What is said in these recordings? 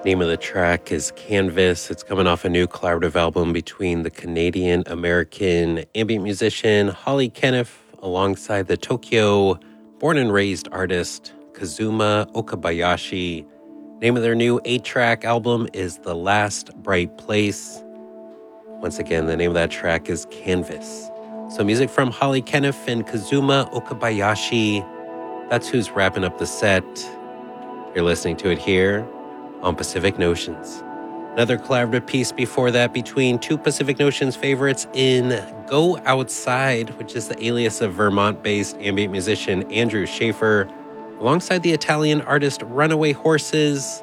Name of the track is Canvas. It's coming off a new collaborative album between the Canadian-American ambient musician Holly Kenneth alongside the Tokyo born and raised artist Kazuma Okabayashi. Name of their new 8-track album is The Last Bright Place. Once again, the name of that track is Canvas. So music from Holly Kenneth and Kazuma Okabayashi. That's who's wrapping up the set. You're listening to it here on Pacific Notions. Another collaborative piece before that between two Pacific Notions favorites in Go Outside, which is the alias of Vermont-based ambient musician Andrew Schaefer, alongside the Italian artist Runaway Horses,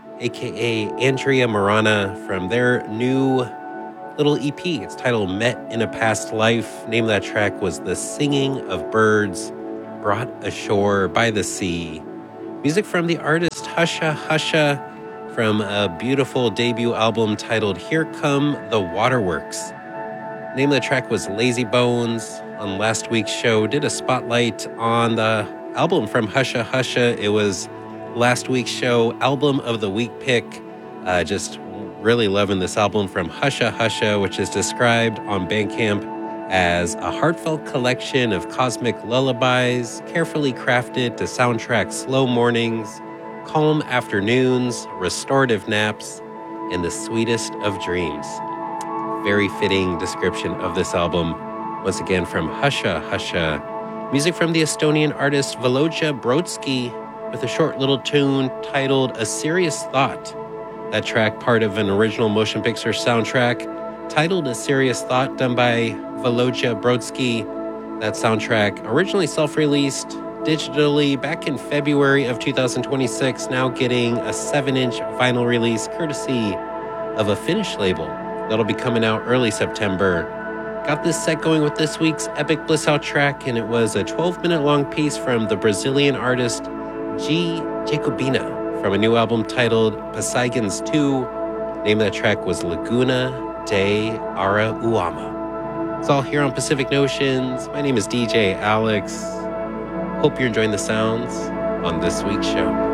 aka Andrea Marana, from their new little EP. It's titled Met in a Past Life. Name of that track was The Singing of Birds Brought Ashore by the Sea. Music from the artist Husha Husha from a beautiful debut album titled Here Come the Waterworks. Name of the track was Lazy Bones. On last week's show, did a spotlight on the album from Husha Husha. It was last week's show album of the week pick. Just really loving this album from Husha Husha, which is described on Bandcamp as a heartfelt collection of cosmic lullabies, carefully crafted to soundtrack slow mornings, calm afternoons, restorative naps, and the sweetest of dreams. Very fitting description of this album. Once again from Husha Husha. Music from the Estonian artist Volodya Brodsky with a short little tune titled A Serious Thought. That track part of an original motion picture soundtrack titled A Serious Thought, done by Volodya Brodsky. That soundtrack originally self-released digitally back in February of 2026, now getting a 7-inch vinyl release courtesy of a Finnish label that'll be coming out early September. Got this set going with this week's Epic Bliss Out track, and it was a 12-minute long piece from the Brazilian artist G. Jacobina from a new album titled Passagens 2. Name of that track was Laguna de Araruama. It's all here on Pacific Notions. My name is DJ Alex. Hope you're enjoying the sounds on this week's show.